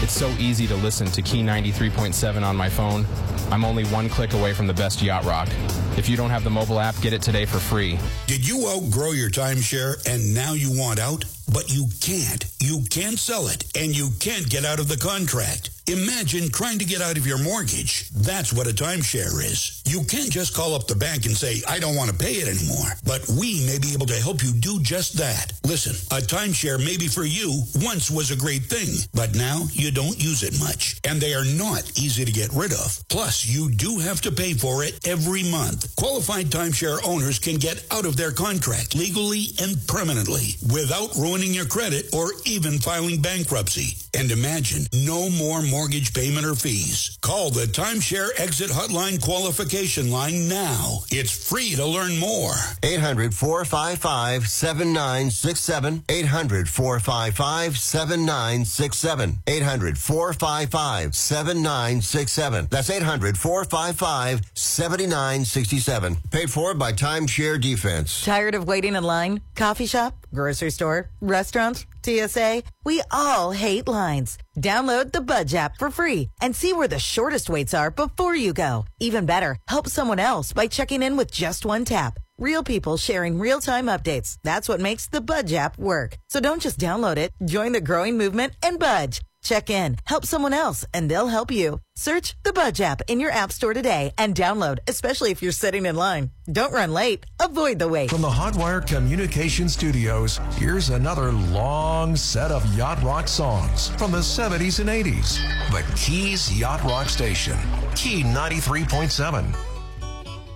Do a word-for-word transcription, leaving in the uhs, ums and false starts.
It's so easy to listen to Key ninety-three point seven on my phone. I'm only one click away from the best yacht rock. If you don't have the mobile app, get it today for free. Did you outgrow your timeshare and now you want out? But you can't. You can't sell it, and you can't get out of the contract. Imagine trying to get out of your mortgage. That's what a timeshare is. You can't just call up the bank and say, I don't want to pay it anymore. But we may be able to help you do just that. Listen, a timeshare maybe for you once was a great thing, but now you don't use it much. And they are not easy to get rid of. Plus, you do have to pay for it every month. Qualified timeshare owners can get out of their contract legally and permanently without ruining your credit or even filing bankruptcy. And imagine, no more mortgage payment or fees. Call the Timeshare Exit Hotline qualification line now. It's free to learn more. eight hundred, four five five, seven nine six seven. eight hundred, four five five, seven nine six seven. eight hundred, four five five, seven nine six seven. That's eight hundred, four five five, seven nine six seven. Paid for by Timeshare Defense. Tired of waiting in line? Coffee shop? Grocery store? Restaurant? T S A? We all hate lines. Download the Budge app for free and see where the shortest waits are before you go. Even better, help someone else by checking in with just one tap. Real people sharing real-time updates. That's what makes the Budge app work. So don't just download it. Join the growing movement and Budge. Check in, help someone else, and they'll help you. Search the Budge app in your app store today and download, especially if you're sitting in line. Don't run late. Avoid the wait. From the Hotwire Communication Studios, here's another long set of yacht rock songs from the seventies and eighties. The Keys Yacht Rock Station, Key ninety-three point seven.